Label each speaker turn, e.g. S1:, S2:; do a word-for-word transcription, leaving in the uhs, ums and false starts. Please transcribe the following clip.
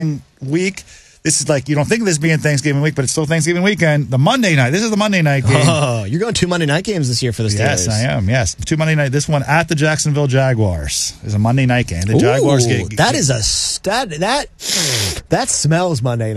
S1: week. This is like, you don't think of this being Thanksgiving week, but it's still Thanksgiving weekend. The Monday night. This is the Monday night game.
S2: Oh, you're going two Monday night games this year for the Steelers.
S1: Yes, I am. Yes. Two Monday night. This one at the Jacksonville Jaguars is a Monday night game. The
S2: Ooh,
S1: Jaguars get.
S2: That is a stat. That, that smells Monday night.